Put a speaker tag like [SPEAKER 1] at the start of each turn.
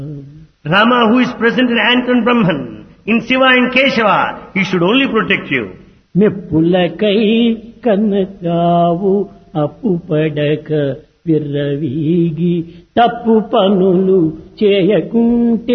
[SPEAKER 1] Rama, who is present in Ant and Brahman, in Shiva and Keshava, he should only protect you.
[SPEAKER 2] మెప్పులకై కన్నచావు అప్పు పడక విర్రవీగి తప్పు పనులు చేయకుంటే